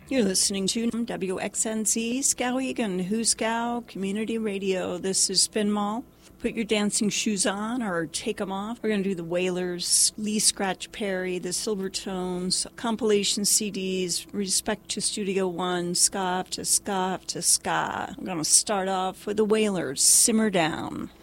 You're listening to WXNZ Skowhegan, Huskow Community Radio. This is Spin Mall. Put your dancing shoes on or take them off. We're going to do the Wailers, Lee Scratch Perry, the Silvertones, compilation CDs, Respect to Studio One, Ska to Ska to Ska. We're going to start off with the Wailers, Simmer Down.